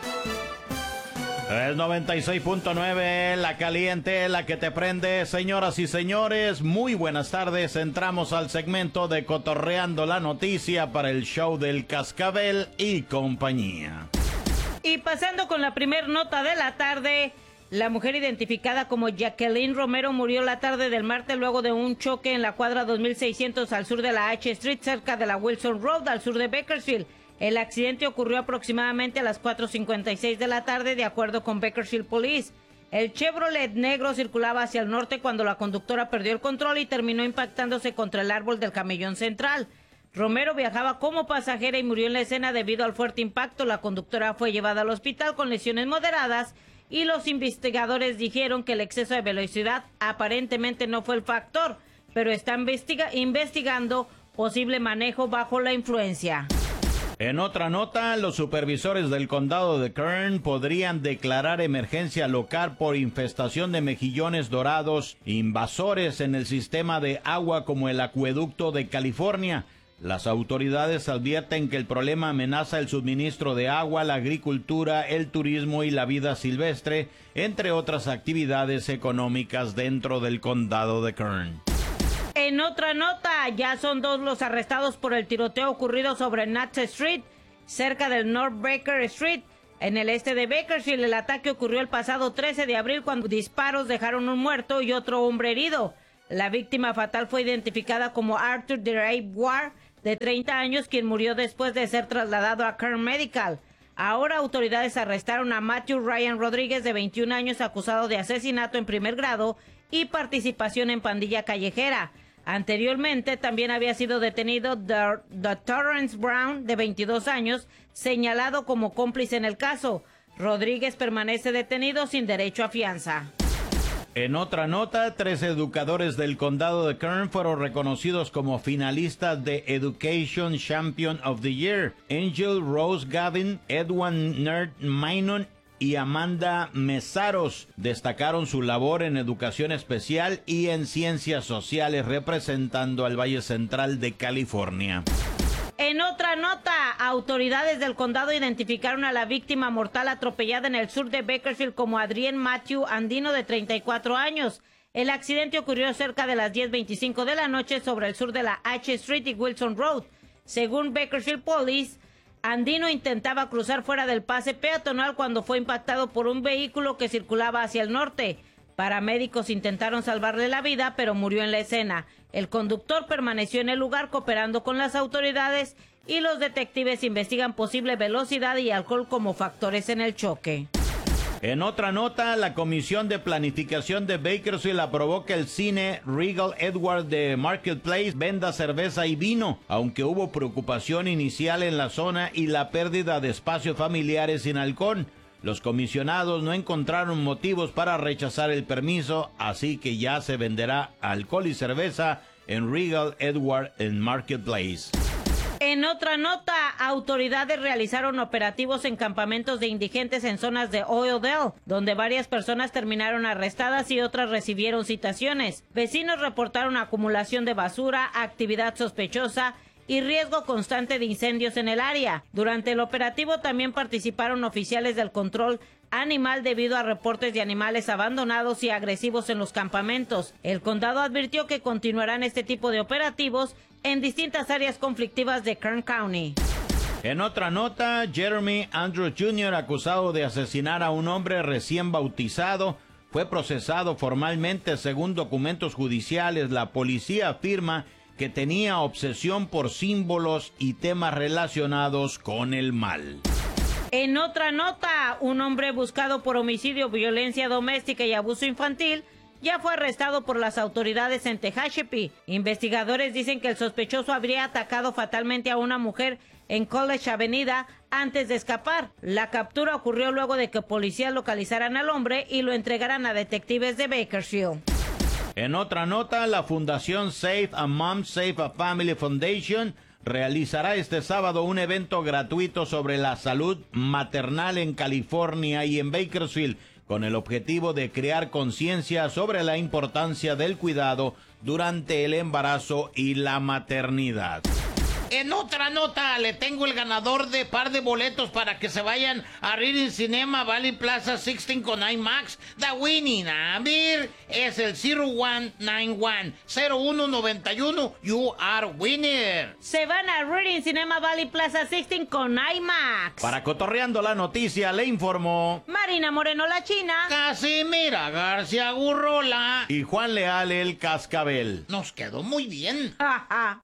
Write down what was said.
El 96.9, la caliente, la que te prende. Señoras y señores, muy buenas tardes. Entramos al segmento de Cotorreando la Noticia para el show del Cascabel y compañía. Y pasando con la primer nota de la tarde, la mujer identificada como Jacqueline Romero murió la tarde del martes luego de un choque en la cuadra 2600 al sur de la H Street, cerca de la Wilson Road, al sur de Bakersfield. El accidente ocurrió aproximadamente a las 4:56 de la tarde, de acuerdo con Bakersfield Police. El Chevrolet negro circulaba hacia el norte cuando la conductora perdió el control y terminó impactándose contra el árbol del camellón central. Romero viajaba como pasajera y murió en la escena debido al fuerte impacto. La conductora fue llevada al hospital con lesiones moderadas y los investigadores dijeron que el exceso de velocidad aparentemente no fue el factor, pero están investigando posible manejo bajo la influencia. En otra nota, los supervisores del condado de Kern podrían declarar emergencia local por infestación de mejillones dorados invasores en el sistema de agua como el acueducto de California. Las autoridades advierten que el problema amenaza el suministro de agua, la agricultura, el turismo y la vida silvestre, entre otras actividades económicas dentro del condado de Kern. En otra nota, ya son 2 los arrestados por el tiroteo ocurrido sobre Natchez Street, cerca del North Baker Street, en el este de Bakersfield. El ataque ocurrió el pasado 13 de abril cuando disparos dejaron un muerto y otro hombre herido. La víctima fatal fue identificada como Arthur DeRay Ward, de 30 años, quien murió después de ser trasladado a Kern Medical. Ahora autoridades arrestaron a Matthew Ryan Rodríguez, de 21 años, acusado de asesinato en primer grado y participación en pandilla callejera. Anteriormente también había sido detenido The Torrance Brown, de 22 años, señalado como cómplice en el caso. Rodríguez permanece detenido sin derecho a fianza. En otra nota, 3 educadores del condado de Kern fueron reconocidos como finalistas de Education Champion of the Year. Angel Rose Gavin, Edwin Nerd Minon y Amanda Mesaros destacaron su labor en educación especial y en ciencias sociales representando al Valle Central de California. En otra nota, autoridades del condado identificaron a la víctima mortal atropellada en el sur de Bakersfield como Adrienne Matthew Andino, de 34 años. El accidente ocurrió cerca de las 10:25 de la noche sobre el sur de la H Street y Wilson Road. Según Bakersfield Police, Andino intentaba cruzar fuera del pase peatonal cuando fue impactado por un vehículo que circulaba hacia el norte. Paramédicos intentaron salvarle la vida, pero murió en la escena. El conductor permaneció en el lugar cooperando con las autoridades y los detectives investigan posible velocidad y alcohol como factores en el choque. En otra nota, la Comisión de Planificación de Bakersfield aprobó que el cine Regal Edward de Marketplace venda cerveza y vino, aunque hubo preocupación inicial en la zona y la pérdida de espacios familiares sin alcohol. Los comisionados no encontraron motivos para rechazar el permiso, así que ya se venderá alcohol y cerveza en Regal Edward en Marketplace. En otra nota, autoridades realizaron operativos en campamentos de indigentes en zonas de Oildale, donde varias personas terminaron arrestadas y otras recibieron citaciones. Vecinos reportaron acumulación de basura, actividad sospechosa y riesgo constante de incendios en el área. Durante el operativo también participaron oficiales del control animal debido a reportes de animales abandonados y agresivos en los campamentos. El condado advirtió que continuarán este tipo de operativos en distintas áreas conflictivas de Kern County. En otra nota, Jeremy Andrews Jr., acusado de asesinar a un hombre recién bautizado, fue procesado formalmente según documentos judiciales. La policía afirma que tenía obsesión por símbolos y temas relacionados con el mal. En otra nota, un hombre buscado por homicidio, violencia doméstica y abuso infantil ya fue arrestado por las autoridades en Tehachapi. Investigadores dicen que el sospechoso habría atacado fatalmente a una mujer en College Avenida antes de escapar. La captura ocurrió luego de que policías localizaran al hombre y lo entregaran a detectives de Bakersfield. En otra nota, la Fundación Save a Mom, Save a Family Foundation realizará este sábado un evento gratuito sobre la salud maternal en California y en Bakersfield, con el objetivo de crear conciencia sobre la importancia del cuidado durante el embarazo y la maternidad. En otra nota, le tengo el ganador de par de boletos para que se vayan a Reading Cinema Valley Plaza 16 con IMAX. The winning number es el 0191-0191. You are winner. Se van a Reading Cinema Valley Plaza 16 con IMAX. Para Cotorreando la Noticia, le informó Marina Moreno la China, Casimira García Gurrola y Juan Leal el Cascabel. Nos quedó muy bien. Ja, ja.